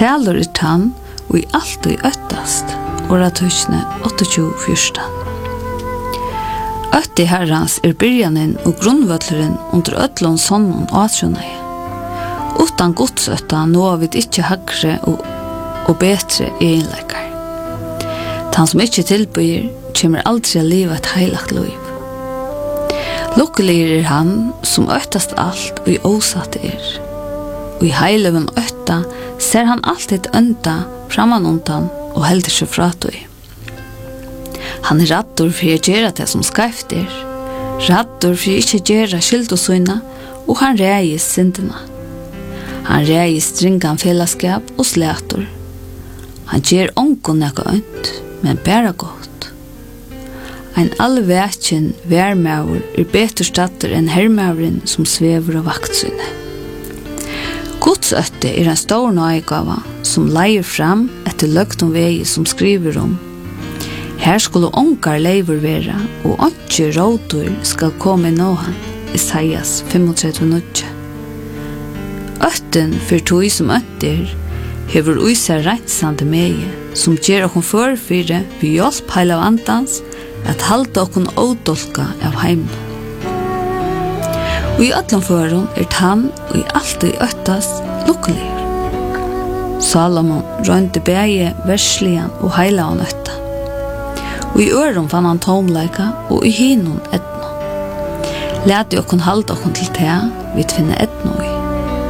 Sælur tann og i alt og i øttast, åratøysene 28-14. Ötti herrans byrjanen og grunnvøtleren under ötlån sonnen og atrunei. Utan godsøtta nå vi ikke hagre og betre egenleikar. Han som ikke tilbyr, kommer aldri å leve et heilagt liv. Lukkelig han som øttast alt og i åsatt Og i heileven øtta ser han alltid ønda framan undan og heldur seg fratøy. Han rattur for å gjøre det som skreft rattur for å ikke gjøre skyldosøyna, og han reis syndena. Han reis stringan fellesskap og slætur. Han gjør onko nekka ønt, men bæra godt. Ein allvetjen værmaur betur statter enn hermauren som svever av vaktsyne. Godsøtte en stor nøygava som leier fram etter løgtum vei som skriver om. Her skulle ongar leiver vera, og åndsje rådur skal komme nå han, Isaias 35. Øtten for tog som øtter, hever uisa reinsande meie, som gjør okkur førfyre vi hjelp heil av andans, at halda okkur ådolka av heimen. Og i ötlomføren tann og i alt og i øttast lukkelig. Salomon rønte bæge verslian og heila av nøtta. Og i øren fann han tomleika og i hinon etno. Lærte okkur halda okkur til te, vi finne etno i.